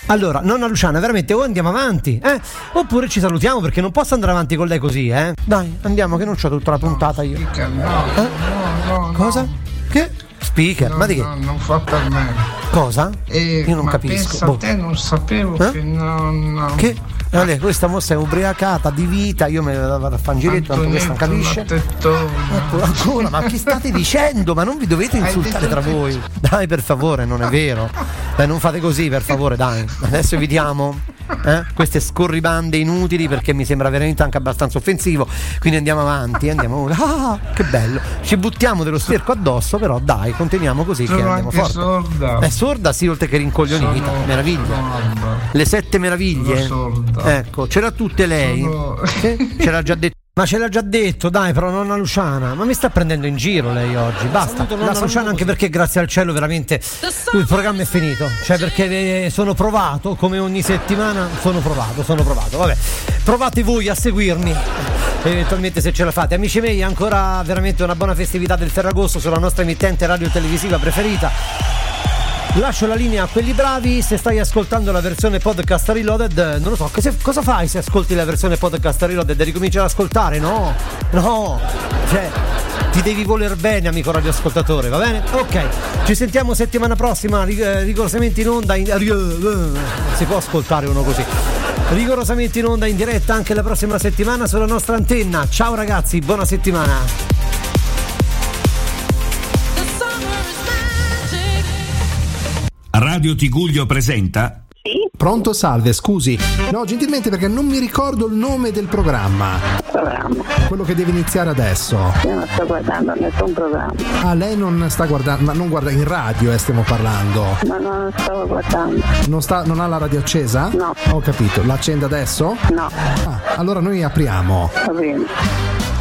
Allora, nonna Luciana, veramente o andiamo avanti, oppure ci salutiamo, perché non posso andare avanti con lei così, Dai, andiamo, che non c'ho tutta la puntata io. No. Cosa? Che? Speaker? No, ma di che? No, non fa per me. Cosa? Io non capisco. Pensa a te, non sapevo che no. Che? Allora, questa mossa è ubriacata di vita, io me la vado a fare un giretto, tanto questa non capisce. Ancora, ma che state dicendo? Ma non vi dovete insultare tra voi. Dai, per favore, non è vero. Dai, non fate così, per favore, dai. Adesso evitiamo queste scorribande inutili, perché mi sembra veramente anche abbastanza offensivo. Quindi andiamo avanti, Ah, che bello. Ci buttiamo dello sterco addosso, però dai, continuiamo così. Sono che andiamo anche forte. sorda. È sorda, sì, oltre che rincoglionita. Meraviglia. Le 7 meraviglie. Ecco, c'era tutte lei. Ce l'ha già detto. Ma ce l'ha già detto, dai, però nonna Luciana, ma mi sta prendendo in giro lei oggi, basta. Nonna Luciana, anche perché grazie al cielo veramente il programma è finito, cioè perché sono provato, come ogni settimana sono provato, vabbè, provate voi a seguirmi, eventualmente se ce la fate. Amici miei, ancora veramente una buona festività del Ferragosto sulla nostra emittente radio televisiva preferita. Lascio la linea a quelli bravi. Se stai ascoltando la versione podcast reloaded, non lo so, cosa fai se ascolti la versione podcast reloaded e ricominci ad ascoltare? No, cioè ti devi voler bene, amico radioascoltatore, va bene? Ok, ci sentiamo settimana prossima, rigorosamente in onda si può ascoltare uno così, rigorosamente in onda in diretta anche la prossima settimana sulla nostra antenna. Ciao ragazzi, buona settimana. Radio Tiguglio presenta. Sì? Pronto, salve, scusi. No, gentilmente, perché non mi ricordo il nome del programma. Programma? Quello che deve iniziare adesso. Io non sto guardando nessun programma. Ah, lei non sta guardando, ma non guarda in radio, stiamo parlando. Ma non stavo guardando. Non ha la radio accesa? No. Ho capito. L'accende adesso? No. Ah, allora noi apriamo. Va bene.